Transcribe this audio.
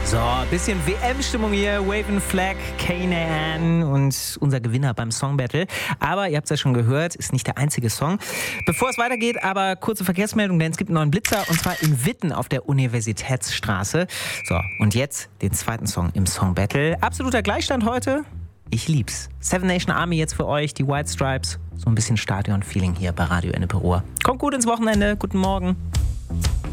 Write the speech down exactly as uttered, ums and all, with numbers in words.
So, ein bisschen W M-Stimmung hier. Waving Flag, Canaan und unser Gewinner beim Song Battle. Aber ihr habt es ja schon gehört, ist nicht der einzige Song. Bevor es weitergeht, aber kurze Verkehrsmeldung, denn es gibt einen neuen Blitzer und zwar in Witten auf der Universitätsstraße. So, und jetzt den zweiten Song im Song Battle. Absoluter Gleichstand heute. Ich lieb's. Seven Nation Army jetzt für euch, die White Stripes. So ein bisschen Stadion-Feeling hier bei Radio Ennepe Ruhr. Kommt gut ins Wochenende. Guten Morgen.